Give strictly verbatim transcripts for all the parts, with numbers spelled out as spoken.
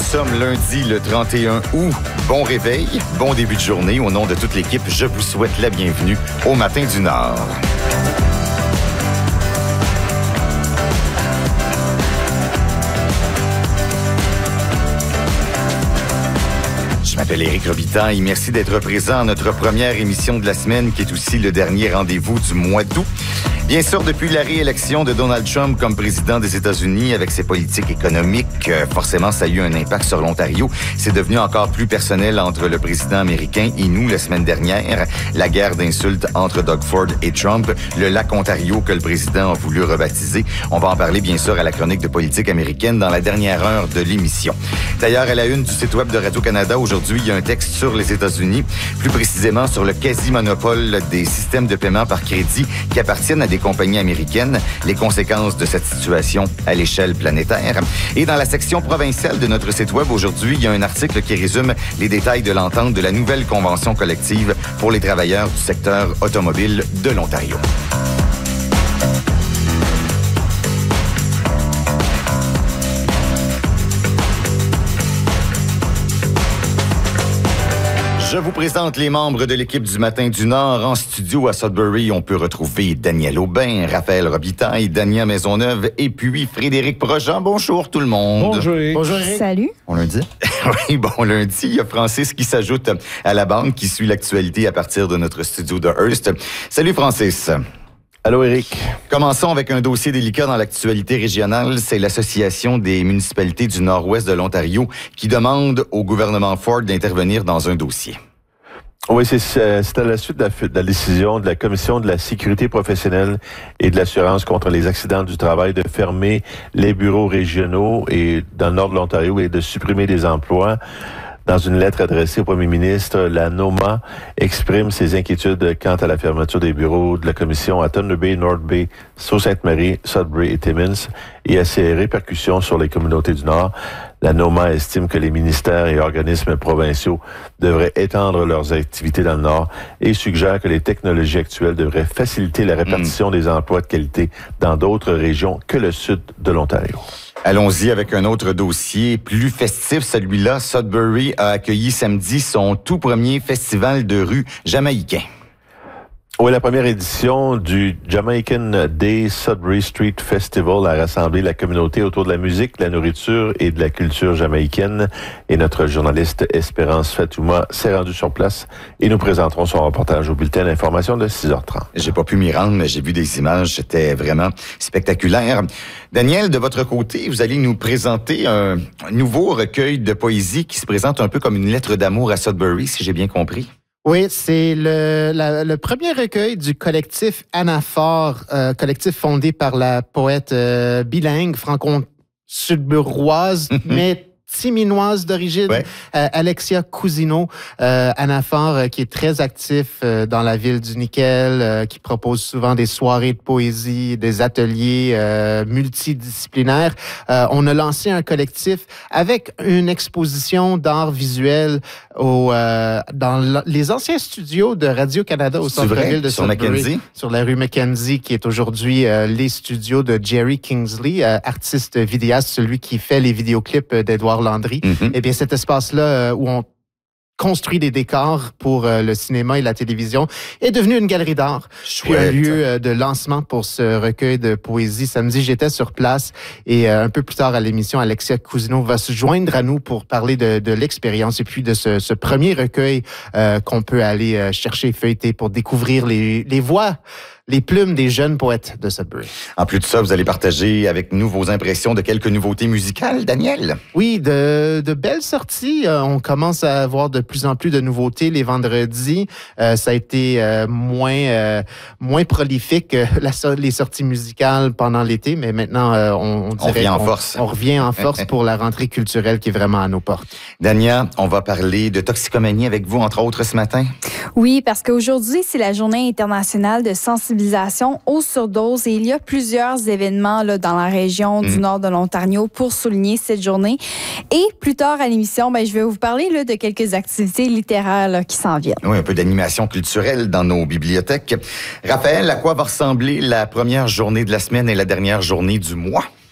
sommes lundi le trente et un août. Bon réveil, bon début de journée. Au nom de toute l'équipe, je vous souhaite la bienvenue au Matin du Nord. Je m'appelle Éric Robitaille. Merci d'être présent à notre première émission de la semaine, qui est aussi le dernier rendez-vous du mois d'août. Bien sûr, depuis la réélection de Donald Trump comme président des États-Unis, avec ses politiques économiques, euh, forcément, ça a eu un impact sur l'Ontario. C'est devenu encore plus personnel entre le président américain et nous la semaine dernière. La guerre d'insultes entre Doug Ford et Trump, le lac Ontario que le président a voulu rebaptiser. On va en parler, bien sûr, à la chronique de politique américaine dans la dernière heure de l'émission. D'ailleurs, à la une du site web de Radio-Canada, aujourd'hui, il y a un texte sur les États-Unis, plus précisément sur le quasi-monopole des systèmes de paiement par crédit qui appartiennent à des compagnies américaines, les conséquences de cette situation à l'échelle planétaire. Et dans la section provinciale de notre site web, aujourd'hui, il y a un article qui résume les détails de l'entente de la nouvelle convention collective pour les travailleurs du secteur automobile de l'Ontario. Je vous présente les membres de l'équipe du Matin du Nord. En studio à Sudbury, on peut retrouver Daniel Aubin, Raphaël Robitaille, Dania Maisonneuve et puis Frédéric Projean. Bonjour tout le monde. Bonjour. Bonjour Eric. Salut. Bon lundi. Oui, bon lundi. Il y a Francis qui s'ajoute à la bande, qui suit l'actualité à partir de notre studio de Hearst. Salut Francis. Allô, Éric. Commençons avec un dossier délicat dans l'actualité régionale. C'est l'Association des municipalités du nord-ouest de l'Ontario qui demande au gouvernement Ford d'intervenir dans un dossier. Oui, c'est, c'est à la suite de la, de la décision de la Commission de la sécurité professionnelle et de l'assurance contre les accidents du travail de fermer les bureaux régionaux et dans le nord de l'Ontario et de supprimer des emplois. Dans une lettre adressée au premier ministre, la NOMA exprime ses inquiétudes quant à la fermeture des bureaux de la Commission à Thunder Bay, North Bay, Sault-Sainte-Marie, Sudbury et Timmins et à ses répercussions sur les communautés du Nord. La NOMA estime que les ministères et organismes provinciaux devraient étendre leurs activités dans le Nord et suggère que les technologies actuelles devraient faciliter la répartition mmh. des emplois de qualité dans d'autres régions que le sud de l'Ontario. Allons-y avec un autre dossier plus festif. Celui-là, Sudbury a accueilli samedi son tout premier festival de rue jamaïcain. Oui, la première édition du Jamaican Day Sudbury Street Festival a rassemblé la communauté autour de la musique, de la nourriture et de la culture jamaïcaine. Et notre journaliste Espérance Fatouma s'est rendue sur place et nous présenterons son reportage au bulletin d'information de six heures trente. J'ai pas pu m'y rendre, mais j'ai vu des images. C'était vraiment spectaculaire. Daniel, de votre côté, vous allez nous présenter un nouveau recueil de poésie qui se présente un peu comme une lettre d'amour à Sudbury, si j'ai bien compris. Oui, c'est le, la, le premier recueil du collectif Anaphore, euh, collectif fondé par la poète euh, bilingue franco-sudburoise, mais timinoise d'origine, ouais. euh, Alexia Cousineau, euh, Anaphore, euh, qui est très actif euh, dans la ville du Nickel, euh, qui propose souvent des soirées de poésie, des ateliers euh, multidisciplinaires. Euh, on a lancé un collectif avec une exposition d'art visuel au, euh, dans les anciens studios de Radio-Canada au centre-ville de sur Sudbury, Mackenzie? Sur la rue Mackenzie, qui est aujourd'hui euh, les studios de Jerry Kingsley, euh, artiste vidéaste, celui qui fait les vidéoclips d'Édouard Landry. Mm-hmm. Eh bien, cet espace-là euh, où on construit des décors pour euh, le cinéma et la télévision est devenu une galerie d'art. Puis un lieu euh, de lancement pour ce recueil de poésie. Samedi, j'étais sur place et euh, un peu plus tard à l'émission, Alexia Cousineau va se joindre à nous pour parler de, de l'expérience et puis de ce, ce premier recueil euh, qu'on peut aller euh, chercher et feuilleter pour découvrir les, les voix, les plumes des jeunes poètes de Sudbury. En plus de ça, vous allez partager avec nous vos impressions de quelques nouveautés musicales, Daniel. Oui, de, de belles sorties. Euh, on commence à avoir de plus en plus de nouveautés les vendredis. Euh, ça a été euh, moins, euh, moins prolifique, euh, la, les sorties musicales pendant l'été, mais maintenant, euh, on, on dirait on revient en on, force. On revient en force pour la rentrée culturelle qui est vraiment à nos portes. Dania, on va parler de toxicomanie avec vous, entre autres, ce matin. Oui, parce qu'aujourd'hui, c'est la Journée internationale de sensibilisation aux surdoses et il y a plusieurs événements là, dans la région du mmh. nord de l'Ontario pour souligner cette journée. Et plus tard à l'émission, ben, je vais vous parler là, de quelques activités littéraires là, qui s'en viennent. Oui, un peu d'animation culturelle dans nos bibliothèques. Raphaël, à quoi va ressembler la première journée de la semaine et la dernière journée du mois?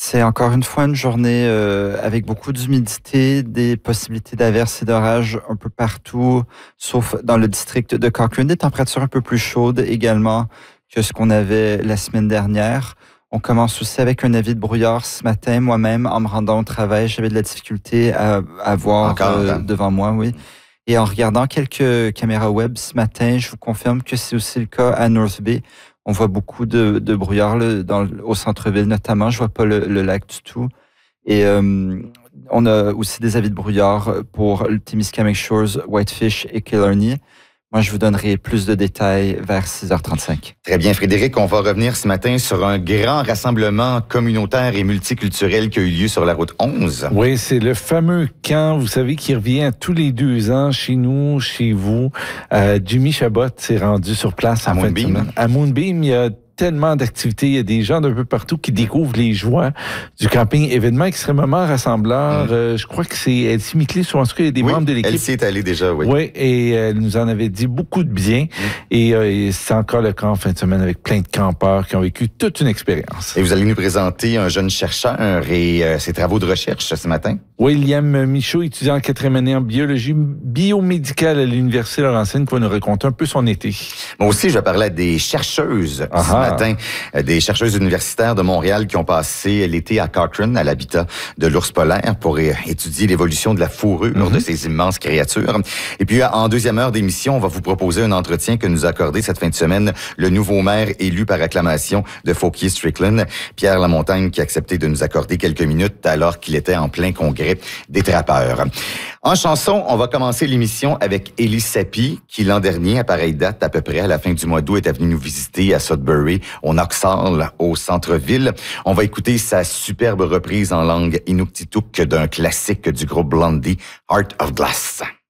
C'est encore une fois une journée euh, avec beaucoup d'humidité, des possibilités d'averses et d'orages un peu partout, sauf dans le district de Cochrane. Des températures un peu plus chaudes également que ce qu'on avait la semaine dernière. On commence aussi avec un avis de brouillard ce matin. Moi-même, en me rendant au travail, j'avais de la difficulté à, à voir Encore, euh, hein? devant moi, oui. Et en regardant quelques caméras web ce matin, je vous confirme que c'est aussi le cas à North Bay. On voit beaucoup de, de brouillard là, dans, au centre-ville notamment. Je vois pas le, le lac du tout. Et euh, on a aussi des avis de brouillard pour le Témiscamingue Shores, Whitefish et Killarney. Moi, je vous donnerai plus de détails vers six heures trente-cinq. Très bien, Frédéric. On va revenir ce matin sur un grand rassemblement communautaire et multiculturel qui a eu lieu sur la route onze. Oui, c'est le fameux camp, vous savez, qui revient tous les deux ans chez nous, chez vous. Euh, Jimmy Chabot s'est rendu sur place à en Moonbeam. fin de semaine. À Moonbeam, il y a tellement d'activités. Il y a des gens d'un peu partout qui découvrent les joies du camping. Événement extrêmement rassembleur. Mm. Euh, je crois que c'est Elsie Miclé, en tout cas, il y a des oui, membres de l'équipe. Elsie est allée déjà, oui. Oui, et elle nous en avait dit beaucoup de bien. Mm. Et, euh, et c'est encore le cas en fin de semaine avec plein de campeurs qui ont vécu toute une expérience. Et vous allez nous présenter un jeune chercheur et euh, ses travaux de recherche ce matin. William Michaud, étudiant en quatrième année en biologie biomédicale à l'Université Laurentienne, qui va nous raconter un peu son été. Moi aussi, je vais parler à des chercheuses Aha. ce matin, des chercheuses universitaires de Montréal qui ont passé l'été à Cochrane, à l'habitat de l'ours polaire, pour étudier l'évolution de la fourrure mm-hmm. de ces immenses créatures. Et puis, en deuxième heure d'émission, on va vous proposer un entretien que nous a accordé cette fin de semaine le nouveau maire élu par acclamation de Fauquier-Strickland, Pierre Lamontagne, qui a accepté de nous accorder quelques minutes alors qu'il était en plein congrès des trappeurs. En chanson, on va commencer l'émission avec Elie Sapi, qui l'an dernier, à pareille date, à peu près à la fin du mois d'août, est venue nous visiter à Sudbury, au Knoxall, au centre-ville. On va écouter sa superbe reprise en langue inuktitut d'un classique du groupe Blondie, Heart of Glass.